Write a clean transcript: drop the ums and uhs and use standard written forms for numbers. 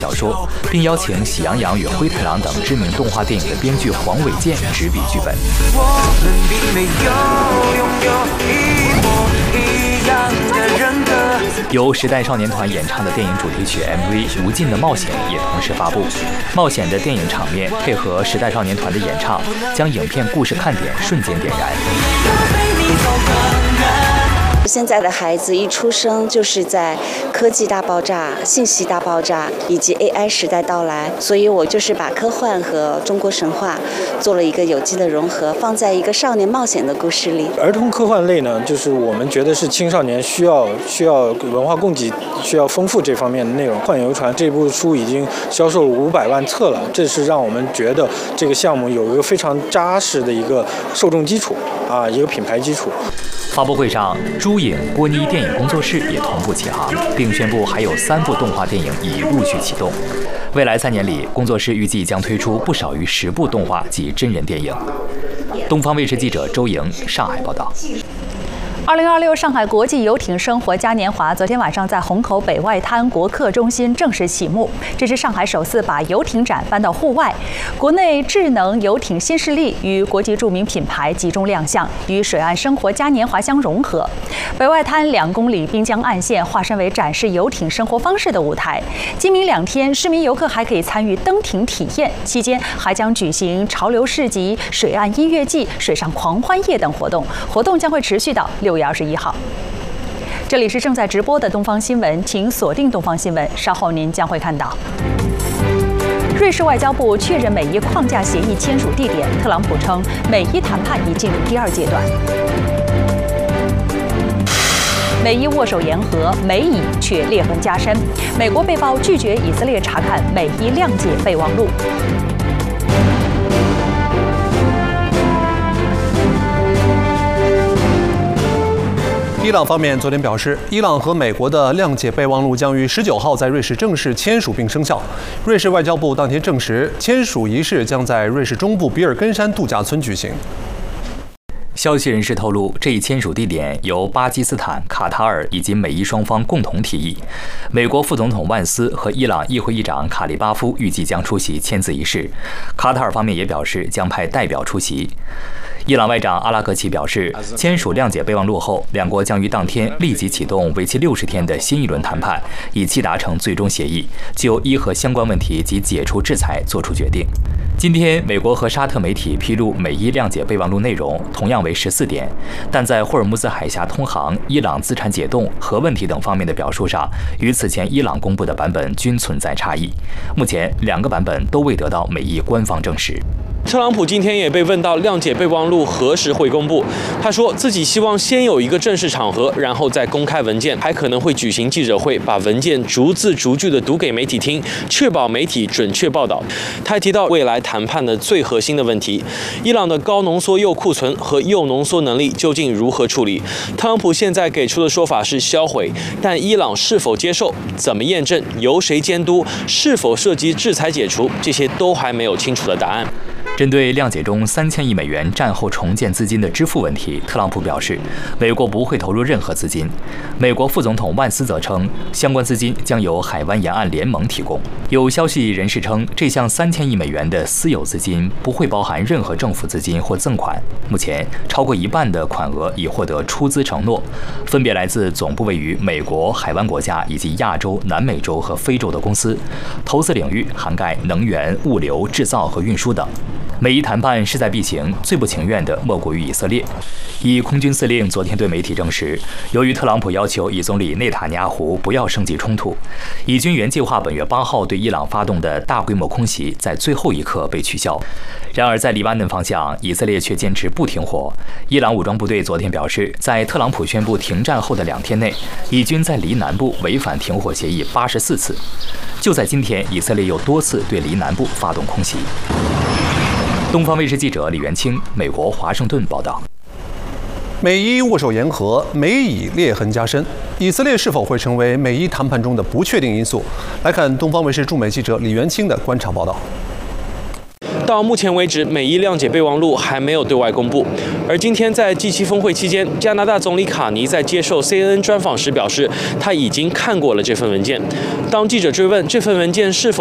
小说，并邀请《喜羊羊与灰太狼》等知名动画电影的编剧黄伟健执笔剧本。由时代少年团演唱的电影主题曲 MV《无尽的冒险》也同时发布。冒险的电影场面配合时代少年团的演唱，将影片故事看点瞬间点燃。 现在的孩子一出生就是在科技大爆炸、信息大爆炸以及 AI 时代到来，所以我就是把科幻和中国神话做了一个有机的融合，放在一个少年冒险的故事里。 儿童科幻类呢，就是我们觉得是青少年需要文化供给、需要丰富这方面的内容。《幻影游船》这部书已经销售500万册了，这是让我们觉得这个项目有一个非常扎实的一个受众基础啊，一个品牌基础。 发布会上，珠影波尼电影工作室也同步起航，并宣布还有3部动画电影已陆续启动。未来3年里，工作室预计将推出不少于10部动画及真人电影。东方卫视记者周莹上海报道。 2026上海国际游艇生活嘉年华昨天晚上在虹口北外滩国客中心正式启幕。这是上海首次把游艇展搬到户外，国内智能游艇新势力与国际著名品牌集中亮相，与水岸生活嘉年华相融合。北外滩2公里滨江岸线化身为展示游艇生活方式的舞台。今明2天，市民游客还可以参与登艇体验，期间还将举行潮流市集、水岸音乐季、水上狂欢夜等活动，活动将会持续到6月21号。这里是正在直播的东方新闻，请锁定东方新闻，稍后您将会看到。瑞士外交部确认美伊框架协议签署地点，特朗普称美伊谈判已进入第2阶段。美伊握手言和，美以却裂痕加深。美国被曝拒绝以色列查看美伊谅解备忘录。 伊朗方面昨天表示，伊朗和美国的谅解备忘录将于19号在瑞士正式签署并生效。瑞士外交部当天证实，签署仪式将在瑞士中部比尔根山度假村举行。 消息人士透露，这一签署地点由巴基斯坦、卡塔尔以及美伊双方共同提议。美国副总统万斯和伊朗议会议长卡利巴夫预计将出席签字仪式，卡塔尔方面也表示将派代表出席。伊朗外长阿拉格齐表示，签署谅解备忘录后，两国将于当天立即启动为期60天的新一轮谈判，以期达成最终协议，就伊核相关问题及解除制裁作出决定。今天，美国和沙特媒体披露美伊谅解备忘录内容，同样为14点，但在霍尔木兹海峡通航、伊朗资产解冻、核问题等方面的表述上，与此前伊朗公布的版本均存在差异。目前，2个版本都未得到美伊官方证实。 特朗普今天也被问到谅解备忘录何时会公布，他说自己希望先有一个正式场合，然后再公开文件，还可能会举行记者会，把文件逐字逐句地读给媒体听，确保媒体准确报道。他还提到未来谈判的最核心的问题，伊朗的高浓缩铀库存和铀浓缩能力究竟如何处理？特朗普现在给出的说法是销毁，但伊朗是否接受、怎么验证、由谁监督、是否涉及制裁解除，这些都还没有清楚的答案。 针对谅解中3000亿美元战后重建资金的支付问题，特朗普表示，美国不会投入任何资金。美国副总统万斯则称，相关资金将由海湾沿岸联盟提供。有消息人士称，这项3000亿美元的私有资金不会包含任何政府资金或赠款。目前，超过1半的款额已获得出资承诺，分别来自总部位于美国、海湾国家以及亚洲、南美洲和非洲的公司。投资领域涵盖能源、物流、制造和运输等。美伊谈判势在必行，最不情愿的莫过于以色列。以空军司令昨天对媒体证实，由于特朗普要求以总理内塔尼亚胡不要升级冲突，以军原计划本月8号对伊朗发动的大规模空袭在最后一刻被取消。然而，在黎巴嫩方向，以色列却坚持不停火。伊朗武装部队昨天表示，在特朗普宣布停战后的2天内，以军在黎南部违反停火协议84次。就在今天，以色列又多次对黎南部发动空袭。东方卫视记者李元清，美国华盛顿报道。 美伊握手言和，美以裂痕加深。以色列是否会成为美伊谈判中的不确定因素？来看东方卫视驻美记者李元清的观察报道。 到目前为止，美伊谅解备忘录还没有对外公布。而今天在 G7 峰会期间，加拿大总理卡尼在接受 CNN 专访时表示，他已经看过了这份文件。当记者追问这份文件是否